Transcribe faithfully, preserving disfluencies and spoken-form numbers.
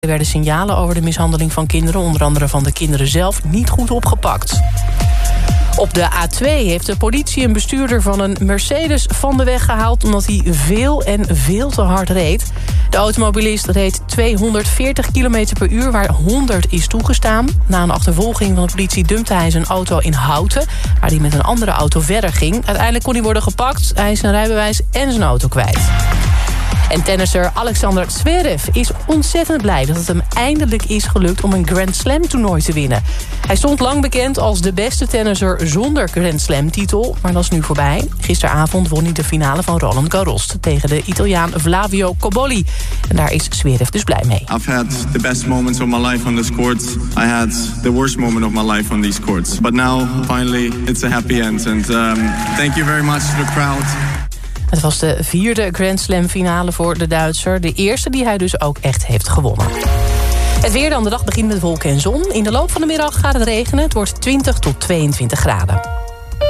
Er werden signalen over de mishandeling van kinderen, onder andere van de kinderen zelf, niet goed opgepakt. Op de A twee heeft de politie een bestuurder van een Mercedes van de weg gehaald omdat hij veel en veel te hard reed. De automobilist reed tweehonderdveertig kilometer per uur, waar honderd is toegestaan. Na een achtervolging van de politie dumpte hij zijn auto in Houten, waar hij met een andere auto verder ging. Uiteindelijk kon hij worden gepakt. Hij is zijn rijbewijs en zijn auto kwijt. En tennisser Alexander Zverev is ontzettend blij dat het hem eindelijk is gelukt om een Grand Slam toernooi te winnen. Hij stond lang bekend als de beste tennisser zonder Grand Slam titel, maar dat is nu voorbij. Gisteravond won hij de finale van Roland Garros tegen de Italiaan Flavio Cobolli. En daar is Zverev dus blij mee. I've had the best moments of my life on this court. I had the worst moment of my life on these courts. But now, finally, it's a happy end. And um, thank you very much to the crowd. Het was de vierde Grand Slam finale voor de Duitser. De eerste die hij dus ook echt heeft gewonnen. Het weer dan, de dag begint met wolken en zon. In de loop van de middag gaat het regenen. Het wordt twintig tot tweeëntwintig graden.